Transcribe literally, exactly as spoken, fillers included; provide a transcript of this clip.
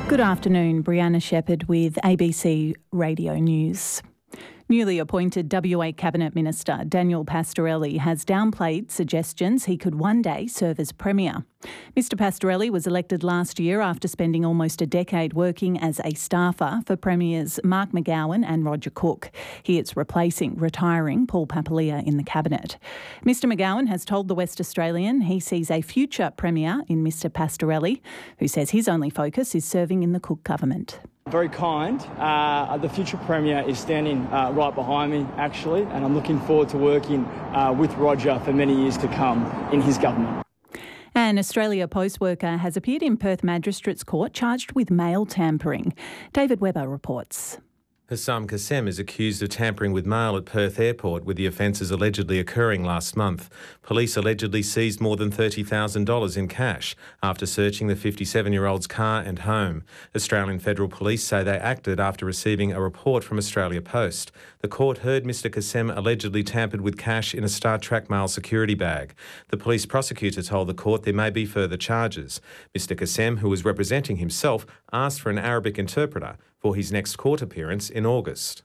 Good afternoon, Brianna Shepherd with A B C Radio News. Newly appointed W A Cabinet Minister Daniel Pastorelli has downplayed suggestions he could one day serve as Premier. Mister Pastorelli was elected last year after spending almost a decade working as a staffer for Premiers Mark McGowan and Roger Cook. He is replacing retiring Paul Papalia in the Cabinet. Mister McGowan has told the West Australian he sees a future Premier in Mister Pastorelli, who says his only focus is serving in the Cook government. Very kind. Uh, the future Premier is standing uh, right behind me, actually, and I'm looking forward to working uh, with Roger for many years to come in his government. An Australia Post worker has appeared in Perth Magistrates Court charged with mail tampering. David Webber reports. Hussam Kassem is accused of tampering with mail at Perth Airport, with the offences allegedly occurring last month. Police allegedly seized more than thirty thousand dollars in cash after searching the fifty-seven-year-old's car and home. Australian Federal Police say they acted after receiving a report from Australia Post. The court heard Mister Kassem allegedly tampered with cash in a Star Trek mail security bag. The police prosecutor told the court there may be further charges. Mister Kassem, who was representing himself, asked for an Arabic interpreter for his next court appearance in August.